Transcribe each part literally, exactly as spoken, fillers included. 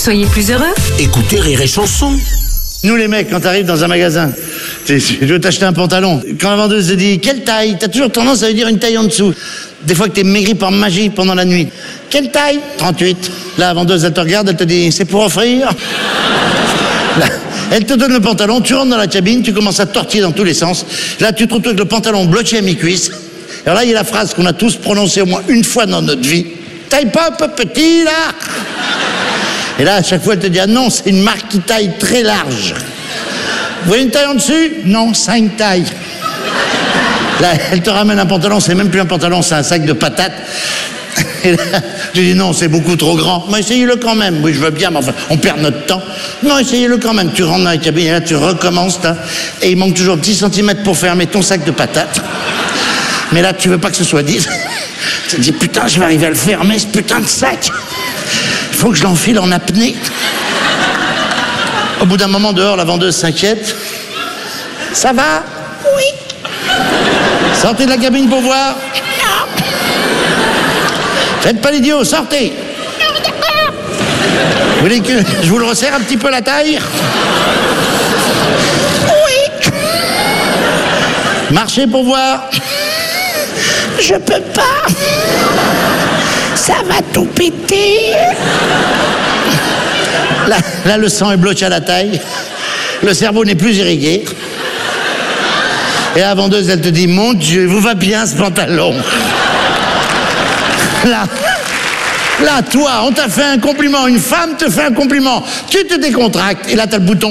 Soyez plus heureux. Écoutez Rire et Chanson. Nous les mecs, quand t'arrives dans un magasin, tu veux t'acheter un pantalon, quand la vendeuse te dit quelle taille, t'as toujours tendance à lui dire une taille en dessous. Des fois que t'es maigri par magie pendant la nuit. Quelle taille? trente-huit. Là, la vendeuse, elle te regarde, elle te dit c'est pour offrir. Là, elle te donne le pantalon, tu rentres dans la cabine, tu commences à tortiller dans tous les sens. Là, tu te retrouves avec le pantalon bloqué à mi-cuisse. Alors là, il y a la phrase qu'on a tous prononcée au moins une fois dans notre vie. Taille pas un peu petit, là? Et là, à chaque fois, elle te dit, ah non, c'est une marque qui taille très large. Vous voyez une taille en dessus? Non, cinq tailles. Là, elle te ramène un pantalon, c'est même plus un pantalon, c'est un sac de patates. Et là, tu dis, non, c'est beaucoup trop grand. Mais essayez-le quand même. Oui, je veux bien, mais enfin, on perd notre temps. Non, essayez-le quand même. Tu rentres dans la cabine et là, tu recommences, t'as, et il manque toujours dix centimètres pour fermer ton sac de patates. Mais là, tu veux pas que ce soit dix. Tu te dis, putain, je vais arriver à le fermer, ce putain de sac. Il faut que je l'enfile en apnée. Au bout d'un moment, dehors, la vendeuse s'inquiète. Ça va? Oui. Sortez de la cabine pour voir. Non. Faites pas l'idiot, sortez. Non, d'accord. Vous voulez que je vous le resserre un petit peu la taille? Oui. Marchez pour voir. Je peux pas. Ça va tout péter. Là, là, le sang est bloqué à la taille. Le cerveau n'est plus irrigué. Et la vendeuse, elle te dit, mon Dieu, vous va bien ce pantalon. Là, là, toi, on t'a fait un compliment. Une femme te fait un compliment. Tu te décontractes. Et là, t'as le bouton.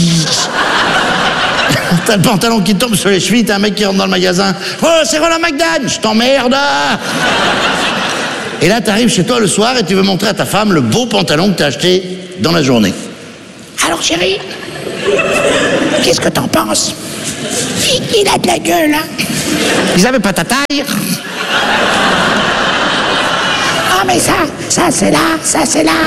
T'as le pantalon qui tombe sur les chevilles. T'as un mec qui rentre dans le magasin. Oh, c'est Roland McDan. Je t'emmerde. Et là, t'arrives chez toi le soir et tu veux montrer à ta femme le beau pantalon que t'as acheté dans la journée. Alors, chérie, qu'est-ce que t'en penses? Il a de la gueule, hein? Ils avaient pas ta taille? Ah, mais ça, ça c'est là, ça c'est là.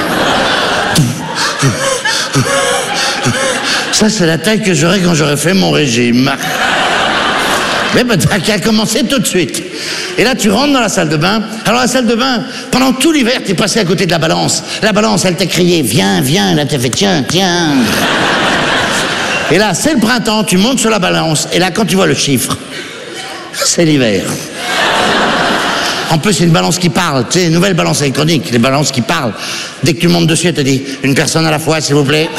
Ça, c'est la taille que j'aurais quand j'aurais fait mon régime. Mais ben, t'as qu'à commencer tout de suite. Et là, tu rentres dans la salle de bain. Alors, la salle de bain, pendant tout l'hiver, t'es passé à côté de la balance. La balance, elle t'a crié, viens, viens. Là, t'as fait, tiens, tiens. Et là, c'est le printemps, tu montes sur la balance. Et là, quand tu vois le chiffre, c'est l'hiver. En plus, c'est une balance qui parle. Tu sais, une nouvelle balance électronique, les balances qui parlent. Dès que tu montes dessus, elle te dit, une personne à la fois, s'il vous plaît.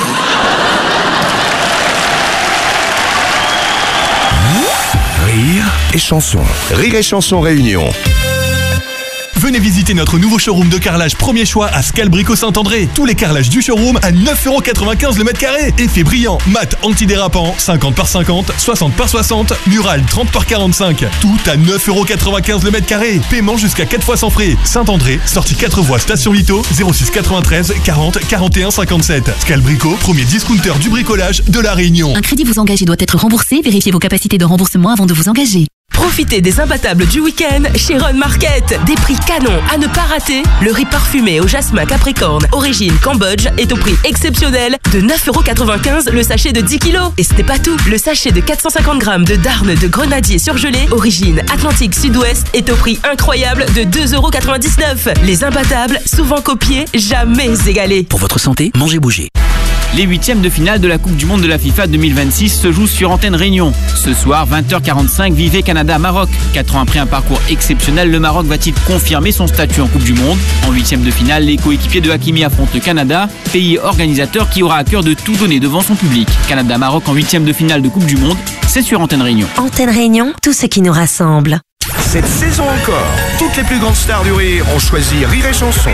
Rire et Chanson. Rire et Chanson Réunion. Venez visiter notre nouveau showroom de carrelage premier choix à Scalbrico Saint-André. Tous les carrelages du showroom à neuf euros quatre-vingt-quinze le mètre carré. Effet brillant, mat antidérapant, cinquante par cinquante, soixante par soixante, mural trente par quarante-cinq. Tout à neuf euros quatre-vingt-quinze le mètre carré. Paiement jusqu'à quatre fois sans frais. Saint-André, sortie quatre voies Station Lito, zéro six quatre-vingt-treize quarante quarante et un cinquante-sept. Scalbrico, premier discounter du bricolage de la Réunion. Un crédit vous engage et doit être remboursé. Vérifiez vos capacités de remboursement avant de vous engager. Profitez des imbattables du week-end chez Ron Market. Des prix canons à ne pas rater. Le riz parfumé au jasmin capricorne, origine Cambodge, est au prix exceptionnel de neuf euros quatre-vingt-quinze le sachet de dix kilos. Et c'était pas tout. Le sachet de quatre cent cinquante grammes de darne de grenadier surgelé, origine Atlantique Sud-Ouest, est au prix incroyable de deux euros quatre-vingt-dix-neuf. Les imbattables, souvent copiés, jamais égalés. Pour votre santé, mangez, bougez. Les huitièmes de finale de la Coupe du Monde de la FIFA deux mille vingt-six se jouent sur Antenne Réunion. Ce soir, vingt heures quarante-cinq, vivez Canada-Maroc. Quatre ans après un parcours exceptionnel, le Maroc va-t-il confirmer son statut en Coupe du Monde? En huitièmes de finale, les coéquipiers de Hakimi affrontent le Canada, pays organisateur qui aura à cœur de tout donner devant son public. Canada-Maroc en huitièmes de finale de Coupe du Monde, c'est sur Antenne Réunion. Antenne Réunion, tout ce qui nous rassemble. Cette saison encore, toutes les plus grandes stars du rire ont choisi Rire et Chanson.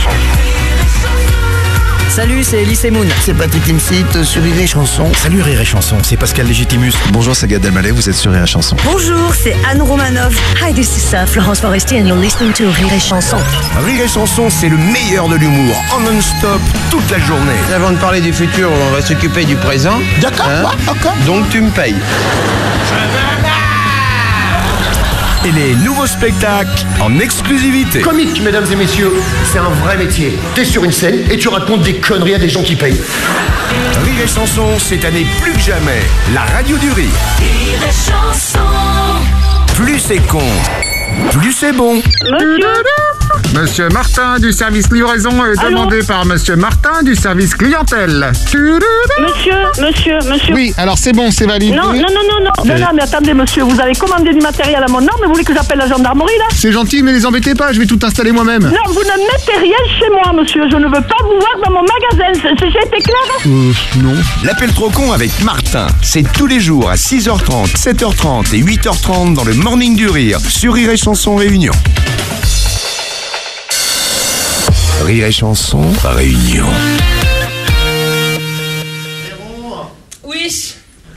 Salut, c'est Elise Moon. C'est Patrick Timsit sur Rire et Chanson. Salut Rire et Chanson, c'est Pascal Légitimus. Bonjour, c'est Gad Elmaleh, vous êtes sur Rire et Chanson. Bonjour, c'est Anne Romanoff. Hi, this is uh, Florence Foresti and you're listening to Rire et Chanson. Rire et Chanson, c'est le meilleur de l'humour, en non-stop, toute la journée. Avant de parler du futur, on va s'occuper du présent. D'accord, hein? Ouais, d'accord. Donc tu me payes. Et les nouveaux spectacles en exclusivité. Comique, mesdames et messieurs, c'est un vrai métier. T'es sur une scène et tu racontes des conneries à des gens qui payent. Rire et Chanson, cette année plus que jamais, la radio du rire. Rire et Chanson. Plus c'est con, plus c'est bon. Monsieur Monsieur Martin du service livraison est Allô demandé par Monsieur Martin du service clientèle. Monsieur, monsieur, monsieur. Oui, alors c'est bon, c'est validé. Non, non, non, non, non, non, non, mais attendez, monsieur, vous avez commandé du matériel à mon nom, mais vous voulez que j'appelle la gendarmerie, là? C'est gentil, mais les embêtez pas, je vais tout installer moi-même. Non, vous ne mettez rien chez moi, monsieur. Je ne veux pas vous voir dans mon magasin. C'est- c'est- J'ai été claire? Euh, non. L'appel trop con avec Martin, c'est tous les jours à six heures trente, sept heures trente et huit heures trente dans le Morning du Rire sur Rire et Chanson Réunion. Rire et Chanson Réunion. Oui.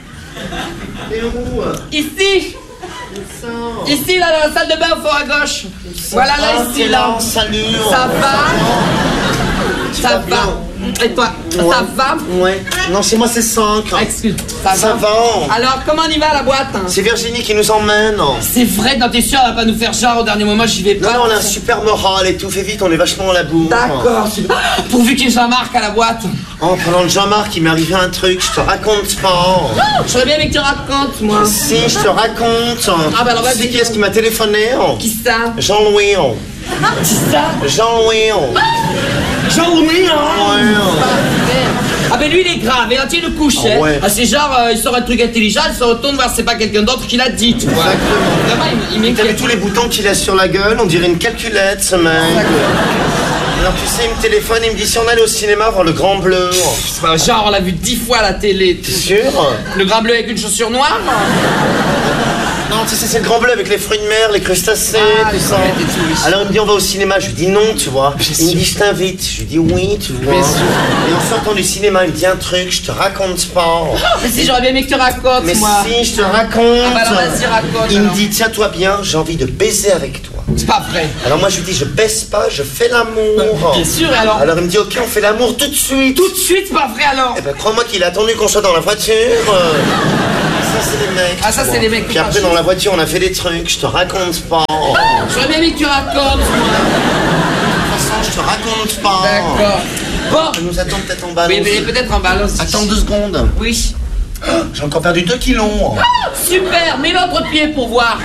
Ici. Ici, là, dans la salle de bain, au fond à gauche. Voilà, là, ici, là. Salut. Ça va? Ça va. Et toi, Ouais. ça va? Ouais. Non, chez moi c'est cinq. Excuse. Ça, Ça va? va. Alors, comment on y va, la boîte? hein C'est Virginie qui nous emmène. C'est vrai, non, t'es sûr, elle va pas nous faire genre au dernier moment, j'y vais Non, pas. non, on a un super moral et tout. Fais vite, on est vachement à la bourre. D'accord, super. Pourvu qu'il y ait Jean-Marc à la boîte. En parlant de Jean-Marc, il m'est arrivé un truc, je te raconte pas. Je serais bien avec que tu racontes, moi. Si, je te raconte. Ah, bah alors, vas-y. Tu sais qui est-ce qui m'a téléphoné? Qui ça? Jean-Louis. Qui ça? Jean-Louis. Jean-Louis, hein? Ouais. Ah ben lui il est grave, et là tu le couches, Ah hein. ouais. Ah, c'est genre, euh, il sort un truc intelligent, il se retourne voir c'est pas quelqu'un d'autre qui l'a dit, tu vois. Vraiment, il, il T'as vu m'inquiète. tous les boutons qu'il a sur la gueule? On dirait une calculette, ce mec. Alors tu sais, il me téléphone, il me dit si on allait au cinéma voir le Grand Bleu. C'est pas genre, on l'a vu dix fois à la télé. T'es sûr? Le grand bleu avec une chaussure noire? Non, tu sais, c'est le Grand Bleu avec les fruits de mer, les crustacés, Ah, tout les ça. crevettes et tout, oui. Alors il me dit on va au cinéma, je lui dis non, tu vois. Bien Il me sûr. dit je t'invite, je lui dis oui, tu vois. Bien sûr. Et en sortant du cinéma, il me dit un truc, je te raconte pas. Mais si, j'aurais bien aimé que tu racontes, Mais moi. si, je te raconte. Ah bah alors vas-y, raconte, Il me alors. dit tiens-toi bien, j'ai envie de baiser avec toi. C'est pas vrai. Alors moi je lui dis je baisse pas, je fais l'amour. Bien sûr, et alors? Alors il me dit ok, on fait l'amour tout de suite. Tout de suite, c'est pas vrai alors. Eh ben crois-moi qu'il a attendu qu'on soit dans la voiture. Euh, Ça c'est les mecs. Ah, ça, tu c'est vois. les mecs, Puis après putain, dans la voiture on a fait des trucs, je te raconte pas. J'aurais bien aimé que tu racontes, moi. De toute façon je te raconte pas. D'accord. Bon. Elle nous attend peut-être en bas. Oui, nous. mais peut-être en balance. Attends deux secondes. Oui. J'ai encore perdu deux kilos. Super, mets l'autre pied pour voir.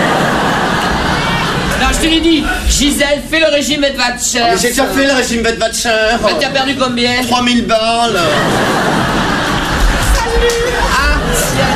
Non, je te l'ai dit, Gisèle, fais le régime Edvatcher. Mais j'ai déjà fait le régime Bedvatcher. Mais tu as perdu combien? trois mille balles. Ah, tiens.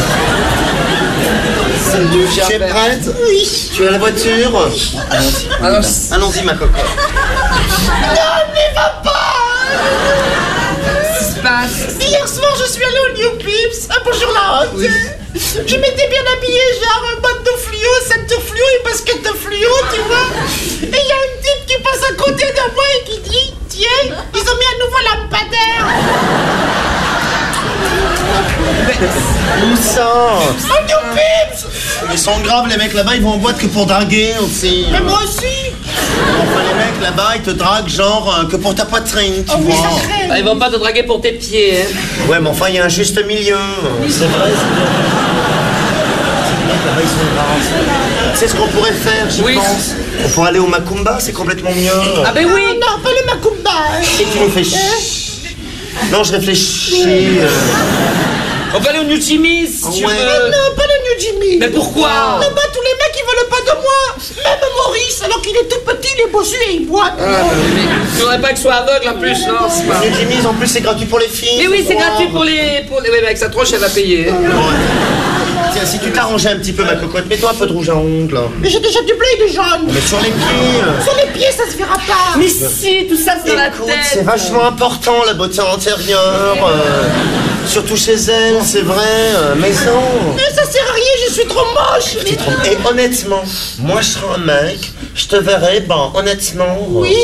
Salut, tu es prête? Oui. Tu es à la voiture? Allons-y. Alors, Allons-y ma cocotte. Non, n'y va pas! qu'est-ce qui se passe? Hier soir, je suis allée au New Pips. Ah, bonjour la honte. Je m'étais bien habillée, genre botte de fluo, ceinture fluo et basket de fluo, tu vois. Et il y a une type qui passe à côté de moi et qui dit tiens, ils ont mis un nouveau lampadaire. Où ça? Au New Pips. Ils sont graves les mecs là-bas, ils vont en boîte que pour draguer aussi. Mais moi aussi. Enfin les mecs là-bas, ils te draguent genre euh, que pour ta poitrine, tu Oh oui, vois. ça crève. Ah, ils vont pas te draguer pour tes pieds, hein. Ouais mais enfin il y a un juste milieu. C'est vrai, c'est bien. Ces mecs là-bas ils sont graves. Tu sais ce qu'on pourrait faire, je Oui. pense? On pourrait aller au Macumba, c'est complètement mieux. Ah ben oui. Non, pas le Macumba. hein. Et tu me fais ch... Non, je réfléchis. euh, On va aller au New Jimmy's si tu Ouais. veux. Non, pas le New Jimmy. Mais pourquoi? Là-bas, tous les mecs, ils veulent pas de moi. Même Maurice, alors qu'il est tout petit, il est bossu et il boit. Ah, mais il faudrait pas que je sois aveugle en plus, non, c'est pas... New Jimmy's, en plus c'est gratuit pour les filles. Mais oui, c'est faut gratuit voir. pour les... Pour les... Ouais, mais avec sa tronche, elle va payer. hein. Tiens, si tu t'arrangeais un petit peu ma cocotte, mets-toi un peu de rouge à ongles. Mais j'ai déjà du bleu et du jaune. Mais sur les pieds. Sur les pieds, ça se verra pas. Mais si, tout ça, c'est dans la Écoute, tête. c'est vachement important la beauté intérieure. euh, surtout chez elle, c'est vrai. euh, mais non. Mais ça sert à rien, je suis trop moche. Tu te trompes. Et honnêtement, moi je serais un mec, je te verrais, ben honnêtement. euh, Oui.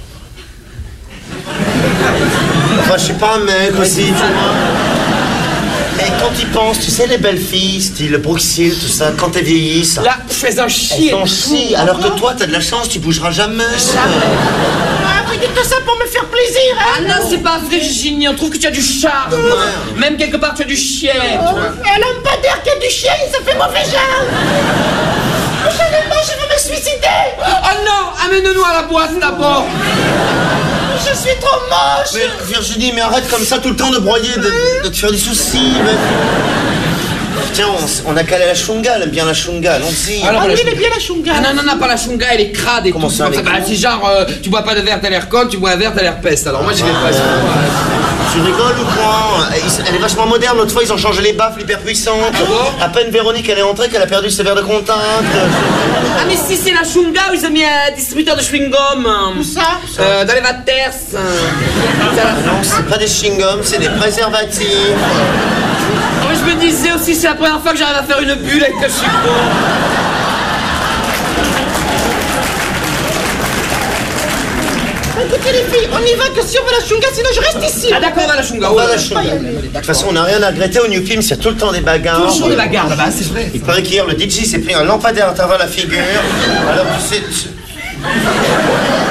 Enfin, je suis pas un mec aussi, tu vois. Et quand tu penses, tu sais, les belles filles, style Bruxelles, tout ça, quand elles vieillissent, Là, fais un elles chier. t'en chient. Alors que toi, t'as de la chance, tu bougeras jamais. Ah, vous dites ça pour me faire plaisir, hein. Ah non, c'est pas vrai, Virginie, on trouve que tu as du charme. Même quelque part, tu as du chien, tu vois. Elle aime pas dire qu'il y a du chien, ça fait mauvais genre. Prochainement, je veux me suicider. Oh non, amène-nous à la boîte d'abord. Je suis trop moche. Mais Virginie, mais arrête comme ça tout le temps de broyer, de, de te faire des soucis. Mais... Tiens, on, on a calé la chunga, elle aime bien la chunga, allons-y. Ah oui, il est bien la chunga. Ah non, non, non, pas la chunga, elle est crade et Comment tout. ça, elle est Bah, crade c'est genre, euh, tu bois pas de verre, t'as l'air con, tu bois un verre, t'as l'air peste. Alors moi, j'y vais pas. Tu rigoles ou quoi? Elle est vachement moderne, l'autre fois ils ont changé les baffles hyper puissantes. Ah bon? À peine Véronique elle est entrée qu'elle a perdu ses verres de contact. Ah mais si c'est la chunga, ils ont mis un distributeur de chewing-gum. Où ça? euh, Dans les vaters. Non, c'est pas des chewing-gums, c'est des préservatifs. Ouais, je me disais aussi, c'est la première fois que j'arrive à faire une bulle avec le chewing-gum. Écoutez les filles, on y va que si on veut la chunga, sinon je reste ici. Ah d'accord, on va à la chunga. On va à la chunga. De toute façon, on n'a rien à regretter au New Films, il y a tout le temps des bagarres. Toujours des bagarres là-bas, c'est vrai. Il paraît qu'hier, le D J s'est pris un lampadaire à travers la figure. Alors tu sais... tu-